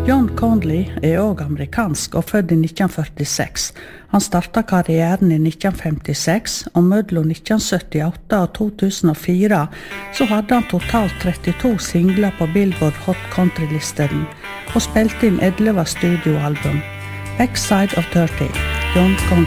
John Conley også amerikansk og født i 1946. Han startet karrieren i 1956, og mellom 1978 og 2004 så hadde han totalt 32 singler på Billboard Hot Country-listen, og spilte inn 11 studioalbum. Backside of 30, John Conley.